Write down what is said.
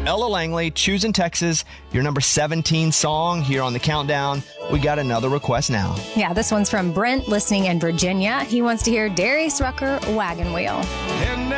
Ella Langley, Choosing Texas, your number 17 song here on the countdown. We got another request now. Yeah, this one's from Brent, listening in Virginia. He wants to hear Darius Rucker, Wagon Wheel.